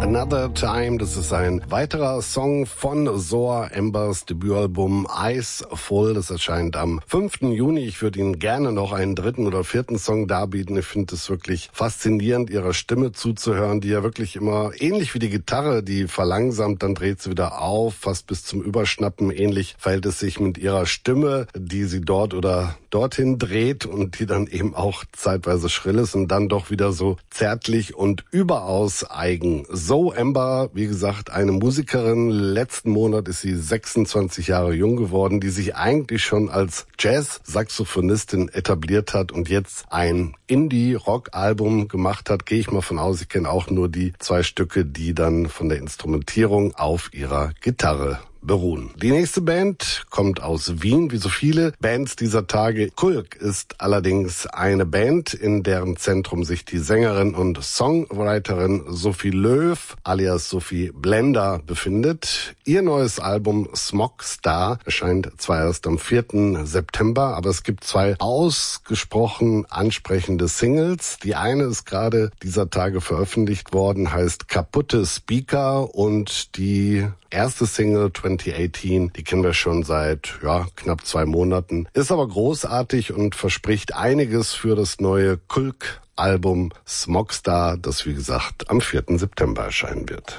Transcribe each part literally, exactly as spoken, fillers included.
Another Time, das ist ein weiterer Song von Zoa Ambers Debütalbum Eyes Full. Das erscheint am fünften Juni. Ich würde Ihnen gerne noch einen dritten oder vierten Song darbieten. Ich finde es wirklich faszinierend, ihrer Stimme zuzuhören, die ja wirklich immer ähnlich wie die Gitarre, die verlangsamt, dann dreht sie wieder auf, fast bis zum Überschnappen. Ähnlich verhält es sich mit ihrer Stimme, die sie dort oder dorthin dreht und die dann eben auch zeitweise schrill ist und dann doch wieder so zärtlich und überaus eigen. Zoa Amber, wie gesagt, eine Musikerin. Letzten Monat ist sie sechsundzwanzig Jahre jung geworden, die sich eigentlich schon als Jazz-Saxophonistin etabliert hat und jetzt ein Indie-Rock-Album gemacht hat. Gehe ich mal von aus, ich kenne auch nur die zwei Stücke, die dann von der Instrumentierung auf ihrer Gitarre beruhen. Die nächste Band kommt aus Wien, wie so viele Bands dieser Tage. Kulk ist allerdings eine Band, in deren Zentrum sich die Sängerin und Songwriterin Sophie Löw alias Sophie Blender befindet. Ihr neues Album Smog Star erscheint zwar erst am vierten September, aber es gibt zwei ausgesprochen ansprechende Singles. Die eine ist gerade dieser Tage veröffentlicht worden, heißt Kaputte Speaker, und die erste Single zwanzig achtzehn, die kennen wir schon seit ja knapp zwei Monaten, ist aber großartig und verspricht einiges für das neue Kulk-Album Smog Star, das wie gesagt am vierten September erscheinen wird.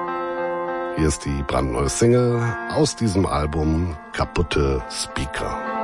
Hier ist die brandneue Single aus diesem Album, Kaputte Speaker.